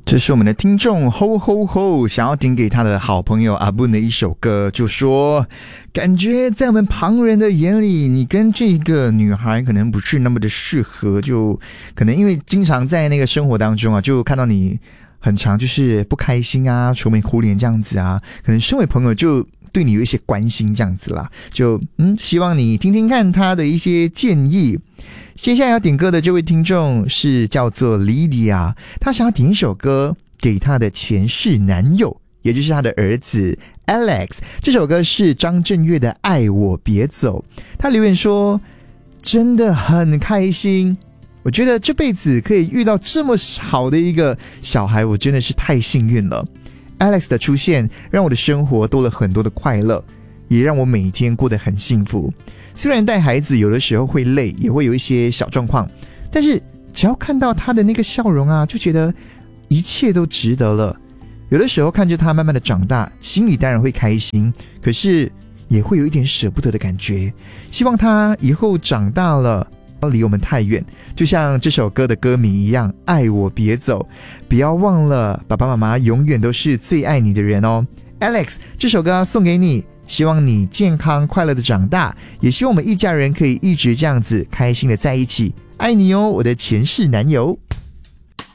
这是我们的听众吼吼吼想要点给他的好朋友阿布的一首歌，就说感觉在我们旁人的眼里，你跟这个女孩可能不是那么的适合，就可能因为经常在那个生活当中啊，就看到你很常就是不开心啊，愁眉苦脸这样子啊，可能身为朋友就对你有一些关心这样子啦，就希望你听听看他的一些建议。接下来要点歌的这位听众是叫做 Lydia， 他想要点一首歌给他的前世男友，也就是他的儿子 Alex。 这首歌是张震岳的《爱我别走》。他留言说真的很开心，我觉得这辈子可以遇到这么好的一个小孩，我真的是太幸运了。 Alex 的出现让我的生活多了很多的快乐，也让我每天过得很幸福。虽然带孩子有的时候会累，也会有一些小状况，但是只要看到他的那个笑容啊，就觉得一切都值得了。有的时候看着他慢慢的长大，心里当然会开心，可是也会有一点舍不得的感觉，希望他以后长大了不要离我们太远，就像这首歌的歌名一样，爱我别走，不要忘了爸爸妈妈永远都是最爱你的人哦。 Alex， 这首歌送给你，希望你健康快乐的长大，也希望我们一家人可以一直这样子开心的在一起，爱你哦，我的前世男友。